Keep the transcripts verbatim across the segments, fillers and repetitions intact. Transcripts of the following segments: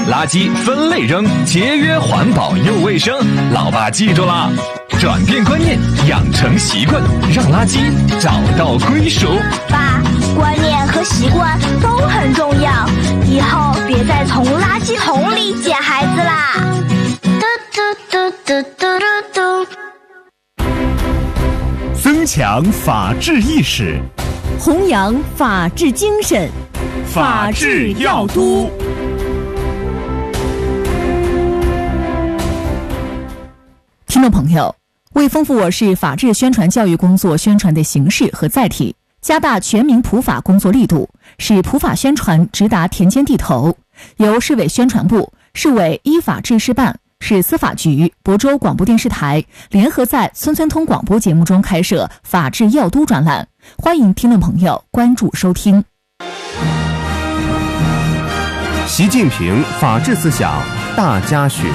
垃圾分类扔，节约环保又卫生。老爸记住了，转变观念，养成习惯，让垃圾找到归属。 爸，观念和习惯都很重要，以后别再从垃圾桶里捡孩子啦。嘟嘟嘟嘟嘟嘟嘟。 增强法治意识， 弘扬法治精神， 法治要督。 听众朋友，为丰富我市法治宣传教育工作宣传的形式和载体，加大全民普法工作力度，使普法宣传直达田间地头，由市委宣传部、市委依法治事办、市司法局、亳州广播电视台联合在村村通广播节目中开设法治要督专栏，欢迎听众朋友关注收听。 习近平法治思想大家学。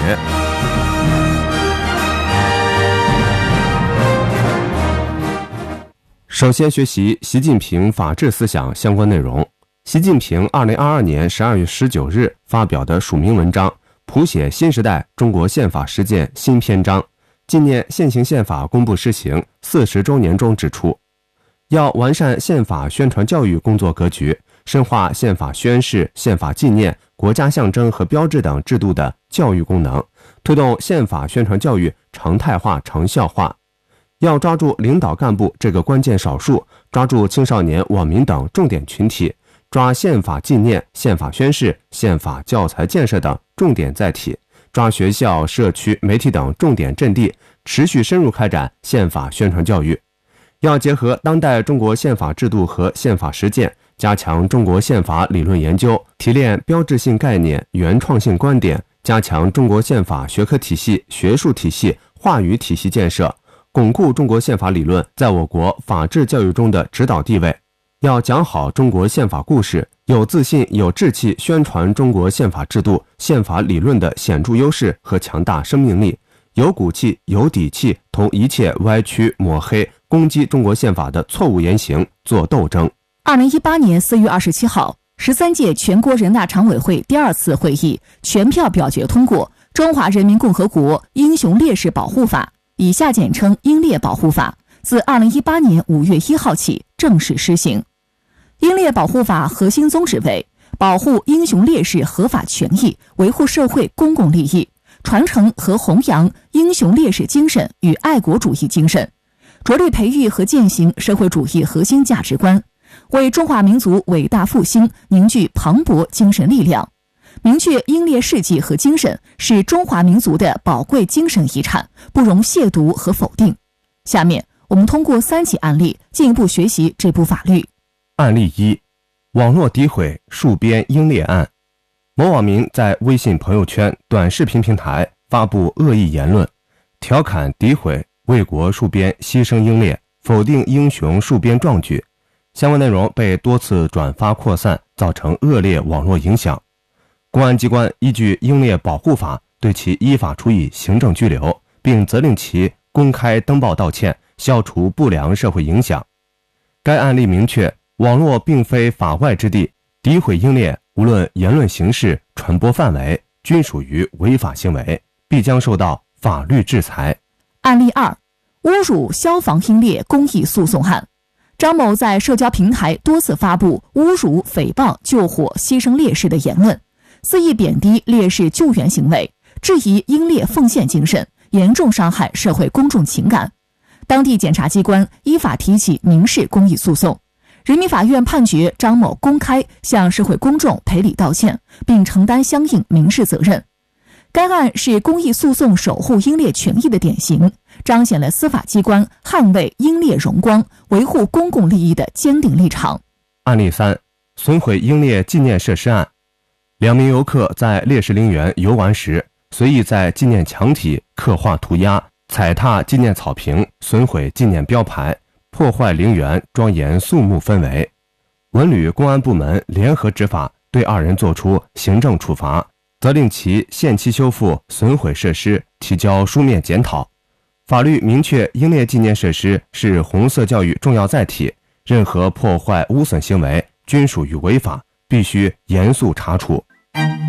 首先学习习近平法治思想相关内容。习近平二零二二年十二月十九日发表的署名文章《谱写新时代中国宪法实践新篇章》纪念现行宪法公布施行四十周年中指出，要完善宪法宣传教育工作格局，深化宪法宣誓、宪法纪念、国家象征和标志等制度的教育功能，推动宪法宣传教育常态化、成效化。要抓住领导干部这个关键少数，抓住青少年、网民等重点群体，抓宪法纪念、宪法宣誓、宪法教材建设等重点载体，抓学校、社区、媒体等重点阵地，持续深入开展宪法宣传教育。要结合当代中国宪法制度和宪法实践，加强中国宪法理论研究，提炼标志性概念、原创性观点，加强中国宪法学科体系、学术体系、话语体系建设，巩固中国宪法理论在我国法治教育中的指导地位。要讲好中国宪法故事，有自信、有志气宣传中国宪法制度、宪法理论的显著优势和强大生命力，有骨气、有底气，同一切歪曲、抹黑、攻击中国宪法的错误言行做斗争。 二零一八年四月二十七号，十三届全国人大常委会第二次会议全票表决通过《中华人民共和国英雄烈士保护法》，以下简称英烈保护法，自二零一八年五月一号起正式施行。英烈保护法核心宗旨为保护英雄烈士合法权益，维护社会公共利益，传承和弘扬英雄烈士精神与爱国主义精神，着力培育和践行社会主义核心价值观，为中华民族伟大复兴凝聚磅礴精神力量。明确英烈事迹和精神是中华民族的宝贵精神遗产，不容亵渎和否定。下面我们通过三起案例进一步学习这部法律。 案例一：网络诋毁戍边英烈案。某网民在微信朋友圈、短视频平台发布恶意言论，调侃诋毁为国戍边牺牲英烈，否定英雄戍边壮举。相关内容被多次转发扩散，造成恶劣网络影响。公安机关依据英烈保护法，对其依法处以行政拘留，并责令其公开登报道歉，消除不良社会影响。该案例明确，网络并非法外之地，诋毁英烈无论言论形式、传播范围，均属于违法行为，必将受到法律制裁。 案例二：侮辱消防英烈公益诉讼案。张某在社交平台多次发布侮辱、诽谤救火牺牲烈士的言论，肆意贬低烈士救援行为，质疑英烈奉献精神，严重伤害社会公众情感。当地检察机关依法提起民事公益诉讼，人民法院判决张某公开向社会公众赔礼道歉，并承担相应民事责任。该案是公益诉讼守护英烈权益的典型，彰显了司法机关捍卫英烈荣光、维护公共利益的坚定立场。 案例三：损毁英烈纪念设施案。两名游客在烈士陵园游玩时，随意在纪念墙体刻画涂鸦，踩踏纪念草坪，损毁纪念标牌，破坏陵园庄严肃穆氛围。文旅公安部门联合执法，对二人作出行政处罚，责令其限期修复损毁设施，提交书面检讨。法律明确，英烈纪念设施是红色教育重要载体，任何破坏污损行为均属于违法，必须严肃查处。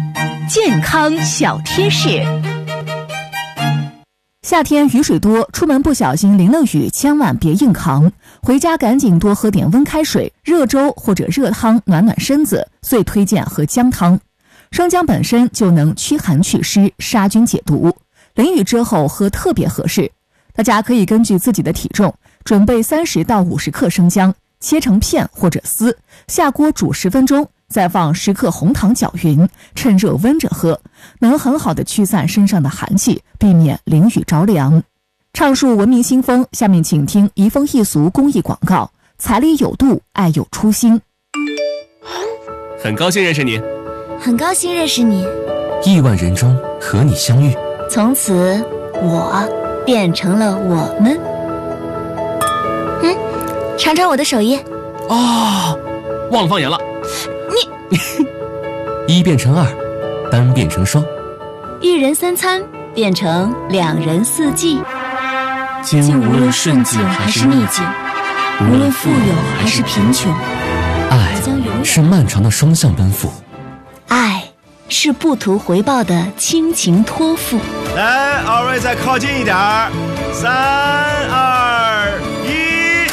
健康小贴士。夏天雨水多，出门不小心淋了雨，千万别硬扛，回家赶紧多喝点温开水、热粥或者热汤暖暖身子，最推荐喝姜汤。生姜本身就能驱寒祛湿、杀菌解毒，淋雨之后喝特别合适。大家可以根据自己的体重，准备三十到五十克生姜，切成片或者丝，下锅煮十分钟，再放十克红糖搅匀，趁热温着喝，能很好的驱散身上的寒气，避免淋雨着凉。畅述文明新风，下面请听移风易俗公益广告：彩礼有度，爱有初心。 很高兴认识你， 很高兴认识你， 亿万人中和你相遇， 从此我变成了我们。嗯，尝尝我的手艺。 哦，忘了放盐了。 你一变成二，单变成双， 一人三餐变成两人四季。 竟无论顺境还是逆境， 无论富有还是贫穷， 爱是漫长的双向奔赴， 爱是不图回报的亲情托付。 来，二位再靠近一点儿，三二一。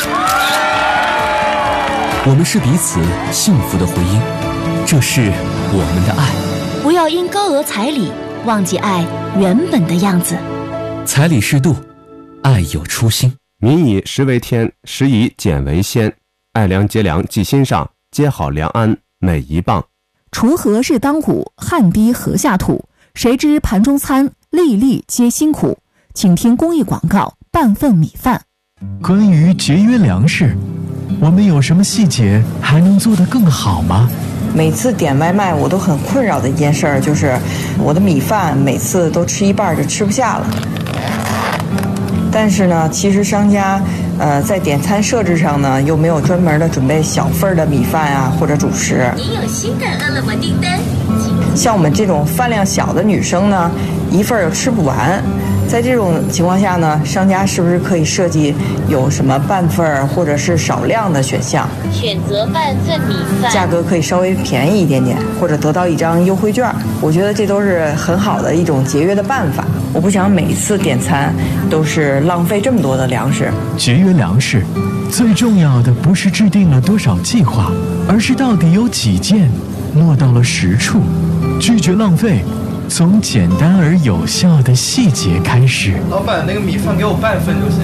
我们是彼此幸福的回音，这是我们的爱。 不要因高额彩礼忘记爱原本的样子。 彩礼适度，爱有初心。 民以食为天，食以俭为先。爱良节粮记心上，接好良安每一棒。 锄禾日当午，汗滴禾下土。谁知盘中餐，粒粒皆辛苦。请听公益广告：半份米饭。 关于节约粮食，我们有什么细节还能做得更好吗？ 每次点外卖我都很困扰的一件事儿，就是我的米饭每次都吃一半就吃不下了。但是呢，其实商家呃在点餐设置上呢，又没有专门的准备小份的米饭啊或者主食。 您有新的饿了么订单， 像我们这种饭量小的女生呢，一份又吃不完。在这种情况下呢，商家是不是可以设计有什么半份或者是少量的选项？ 选择半份米饭， 价格可以稍微便宜一点点，或者得到一张优惠券。我觉得这都是很好的一种节约的办法。我不想每一次点餐都是浪费这么多的粮食。 节约粮食，最重要的不是制定了多少计划，而是到底有几件落到了实处。拒绝浪费，从简单而有效的细节开始。 老板，那个米饭给我半份就行。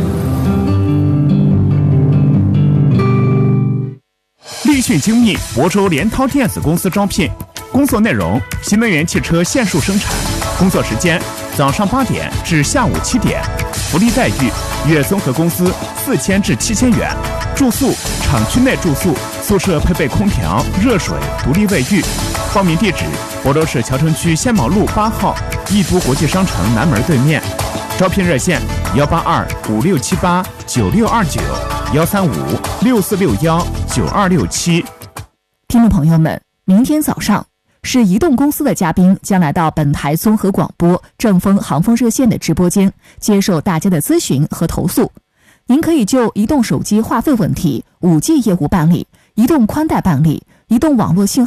立讯精密亳州联涛电子公司招聘，工作内容：新能源汽车线束生产，工作时间早上八点至下午七点，福利待遇：月综合工资四千至七千元，住宿厂区内住宿，宿舍配备空调、热水、独立卫浴。报名地址：亳州市桥城区仙毛路八号易都国际商城南门对面。招聘热线：幺八二五六七八九六二九，幺三五六四六幺九二六七。 听众朋友们，明天早上是移动公司的嘉宾将来到本台综合广播正风航风热线的直播间，接受大家的咨询和投诉。您可以就移动手机话费问题、五 G 业务办理、移动宽带办理、移动网络信号